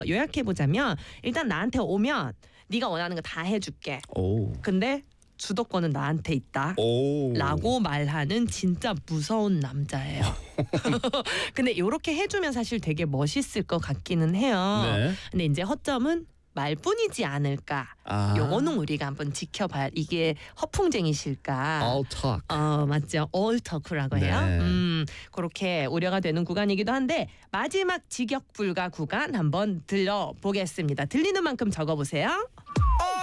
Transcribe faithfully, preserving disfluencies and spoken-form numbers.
요약해보자면 일단 나한테 오면 네가 원하는 거 다 해줄게. 오. 근데 주도권은 나한테 있다. 오. 라고 말하는 진짜 무서운 남자예요. 근데 이렇게 해주면 사실 되게 멋있을 것 같기는 해요. 네. 근데 이제 허점은 말뿐이지 않을까. 아. 요거는 우리가 한번 지켜봐야. 이게 허풍쟁이실까. All talk. 어 맞죠. all talk라고 해요. 네. 음 그렇게 우려가 되는 구간이기도 한데 마지막 직역 불가 구간 한번 들려보겠습니다. 들리는 만큼 적어보세요.